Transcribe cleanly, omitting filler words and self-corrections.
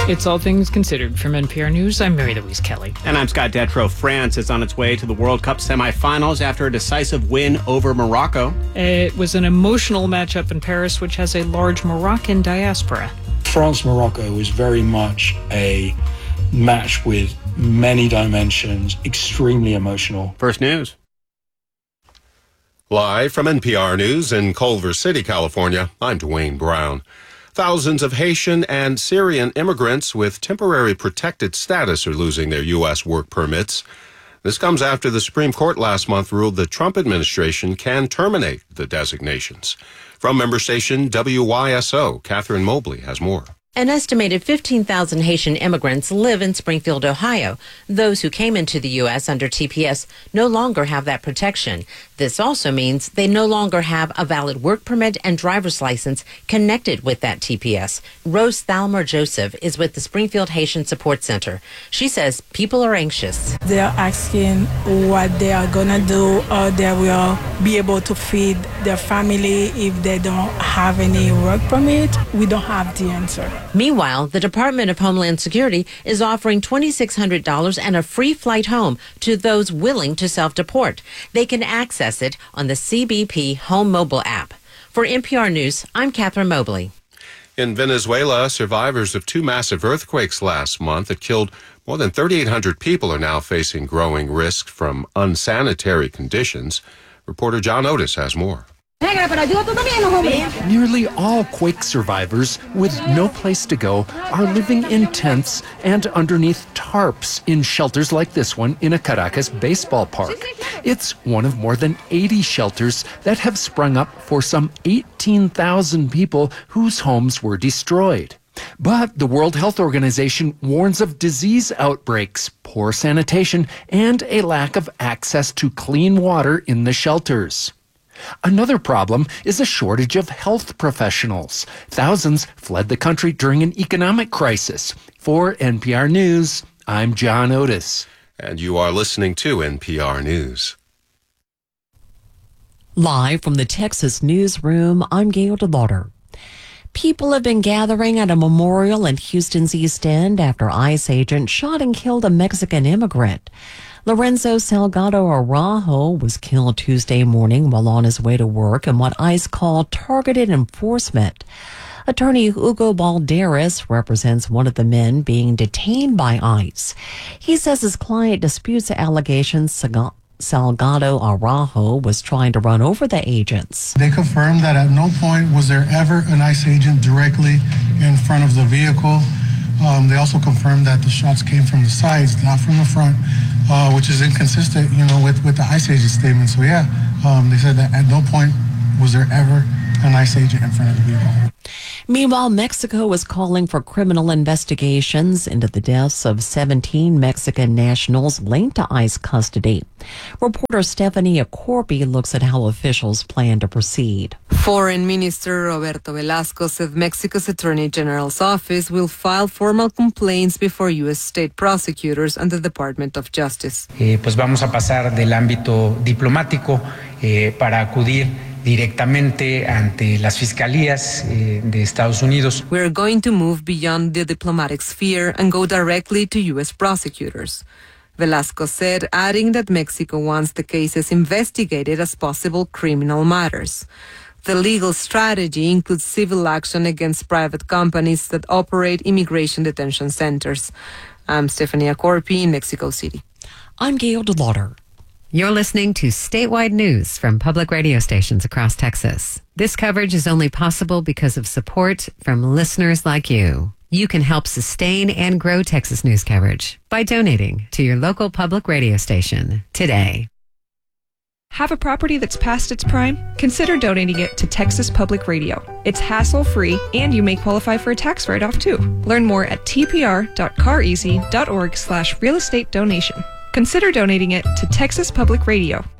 It's All Things Considered. From NPR News, I'm Mary Louise Kelly. And I'm Scott Detrow. France is on its way to the World Cup semifinals after a decisive win over Morocco. It was an emotional matchup in Paris, which has a large Moroccan diaspora. France-Morocco was very much a match with many dimensions, extremely emotional. First News. Live from NPR News in Culver City, California, I'm Dwayne Brown. Thousands of Haitian and Syrian immigrants with temporary protected status are losing their U.S. work permits. This comes after the Supreme Court last month ruled the Trump administration can terminate the designations. From member station WYSO, Catherine Mobley has more. An estimated 15,000 Haitian immigrants live in Springfield, Ohio. Those who came into the U.S. under TPS no longer have that protection. This also means they no longer have a valid work permit and driver's license connected with that TPS. Rose Thalmer Joseph is with the Springfield Haitian Support Center. She says people are anxious. They are asking what they are going to do, or they will be able to feed their family if they don't have any work permit. We don't have the answer. Meanwhile, the Department of Homeland Security is offering $2,600 and a free flight home to those willing to self-deport. They can access it on the CBP Home Mobile app. For NPR News, I'm Catherine Mobley. In Venezuela, survivors of two massive earthquakes last month that killed more than 3,800 people are now facing growing risk from unsanitary conditions. Reporter John Otis has more. Nearly all quake survivors with no place to go are living in tents and underneath tarps in shelters like this one in a Caracas baseball park. It's one of more than 80 shelters that have sprung up for some 18,000 people whose homes were destroyed. But the World Health Organization warns of disease outbreaks, poor sanitation, and a lack of access to clean water in the shelters. Another problem is a shortage of health professionals. Thousands fled the country during an economic crisis. For NPR News, I'm John Otis. And you are listening to NPR News. Live from the Texas newsroom, I'm Gail DeLauder. People have been gathering at a memorial in Houston's East End after ICE agents shot and killed a Mexican immigrant. Lorenzo Salgado Araujo was killed Tuesday morning while on his way to work in what ICE called targeted enforcement. Attorney Hugo Balderas represents one of the men being detained by ICE. He says his client disputes the allegations Salgado Araujo was trying to run over the agents. They confirmed that at no point was there ever an ICE agent directly in front of the vehicle. They also confirmed that the shots came from the sides, not from the front, which is inconsistent, with the ICE agent statement. So they said that at no point was there ever an ICE agent in front of the vehicle. Meanwhile, Mexico is calling for criminal investigations into the deaths of 17 Mexican nationals linked to ICE custody. Reporter Stephanie Acorbi looks at how officials plan to proceed. Foreign Minister Roberto Velasco said Mexico's Attorney General's office will file formal complaints before U.S. state prosecutors and the Department of Justice. Pues vamos a pasar del ámbito diplomático para acudir directamente ante las fiscalías de Estados Unidos. We're going to move beyond the diplomatic sphere and go directly to U.S. prosecutors, Velasco said, adding that Mexico wants the cases investigated as possible criminal matters. The legal strategy includes civil action against private companies that operate immigration detention centers. I'm Stephanie Acorbi in Mexico City. I'm Gail DeLauder. You're listening to statewide news from public radio stations across Texas. This coverage is only possible because of support from listeners like you. You can help sustain and grow Texas news coverage by donating to your local public radio station today. Have a property that's past its prime? Consider donating it to Texas Public Radio. It's hassle-free, and you may qualify for a tax write-off, too. Learn more at tpr.careasy.org/real estate donation. Consider donating it to Texas Public Radio.